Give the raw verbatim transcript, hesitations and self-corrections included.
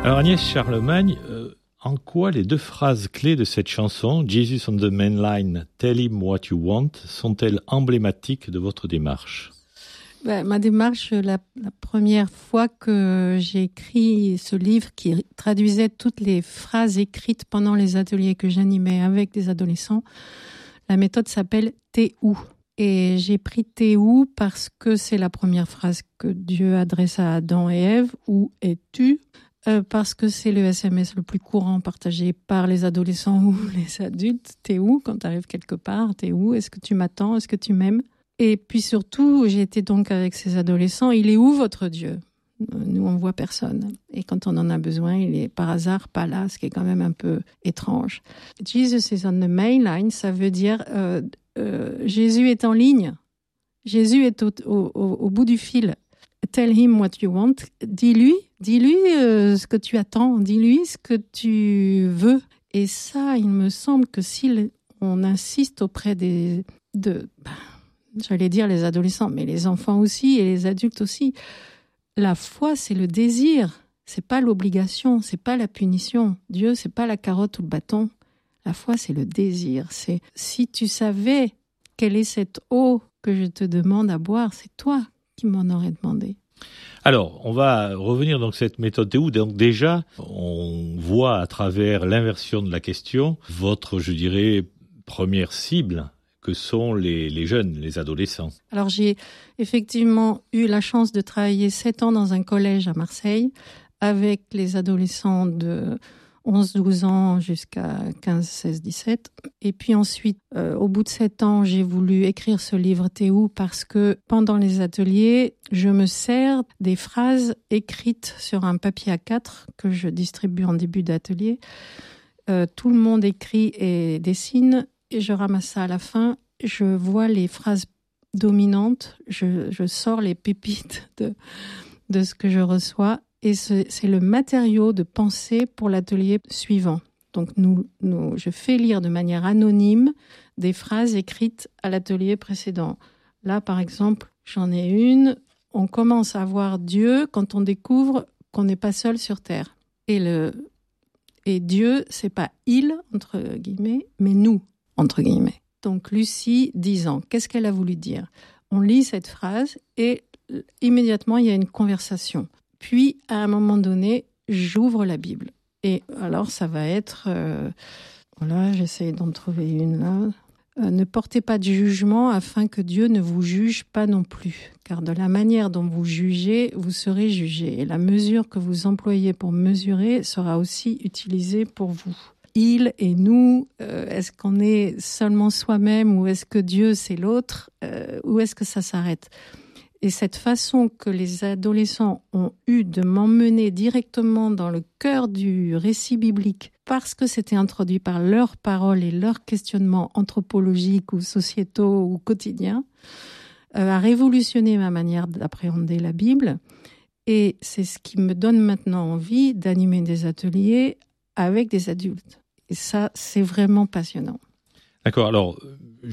Alors Agnès Charlemagne, euh, en quoi les deux phrases clés de cette chanson, Jesus on the main line, Tell him what you want, sont-elles emblématiques de votre démarche ? Ben, ma démarche, la, la première fois que j'ai écrit ce livre qui traduisait toutes les phrases écrites pendant les ateliers que j'animais avec des adolescents, la méthode s'appelle « T'es où ?» Et j'ai pris « T'es où ?» parce que c'est la première phrase que Dieu adresse à Adam et Ève, « Où es-tu ?» Euh, parce que c'est le S M S le plus courant partagé par les adolescents ou les adultes. T'es où quand tu arrives quelque part? T'es où? Est-ce que tu m'attends? Est-ce que tu m'aimes? Et puis surtout, j'ai été donc avec ces adolescents. Il est où votre Dieu? Nous, on voit personne. Et quand on en a besoin, il est par hasard pas là, ce qui est quand même un peu étrange. Jesus is on the main line, ça veut dire euh, euh, Jésus est en ligne. Jésus est au, au, au, au bout du fil. Tell him what you want. Dis-lui, dis-lui euh, ce que tu attends. Dis-lui ce que tu veux. Et ça, il me semble que si on insiste auprès des, de, bah, j'allais dire les adolescents, mais les enfants aussi et les adultes aussi, la foi, c'est le désir. C'est pas l'obligation, c'est pas la punition. Dieu, c'est pas la carotte ou le bâton. La foi, c'est le désir. C'est si tu savais quelle est cette eau que je te demande à boire, c'est toi qui m'en aurais demandé. Alors, on va revenir donc cette méthode T'es où ? Donc déjà, on voit à travers l'inversion de la question votre, je dirais, première cible, que sont les, les jeunes, les adolescents. Alors j'ai effectivement eu la chance de travailler sept ans dans un collège à Marseille avec les adolescents de onze douze ans jusqu'à quinze seize dix-sept. Et puis ensuite, euh, au bout de sept ans, j'ai voulu écrire ce livre T'es où ? Parce que pendant les ateliers, je me sers des phrases écrites sur un papier A quatre que je distribue en début d'atelier. Euh, tout le monde écrit et dessine et je ramasse ça à la fin. Je vois les phrases dominantes, je, je sors les pépites de, de ce que je reçois. Et c'est, c'est le matériau de pensée pour l'atelier suivant. Donc, nous, nous, je fais lire de manière anonyme des phrases écrites à l'atelier précédent. Là, par exemple, j'en ai une. On commence à voir Dieu quand on découvre qu'on n'est pas seul sur Terre. Et, le, et Dieu, c'est pas il, entre guillemets, mais nous, entre guillemets. Donc, Lucie, dix ans. Qu'est-ce qu'elle a voulu dire ? On lit cette phrase et immédiatement, il y a une conversation. Puis, à un moment donné, j'ouvre la Bible. Et alors, ça va être... Euh, voilà, j'essaie d'en trouver une là. Euh, ne portez pas de jugement afin que Dieu ne vous juge pas non plus. Car de la manière dont vous jugez, vous serez jugé. Et la mesure que vous employez pour mesurer sera aussi utilisée pour vous. Il et nous, euh, est-ce qu'on est seulement soi-même ou est-ce que Dieu, c'est l'autre euh, ou est-ce que ça s'arrête ? Et cette façon que les adolescents ont eu de m'emmener directement dans le cœur du récit biblique, parce que c'était introduit par leurs paroles et leurs questionnements anthropologiques ou sociétaux ou quotidiens, euh, a révolutionné ma manière d'appréhender la Bible. Et c'est ce qui me donne maintenant envie d'animer des ateliers avec des adultes. Et ça, c'est vraiment passionnant. D'accord, alors...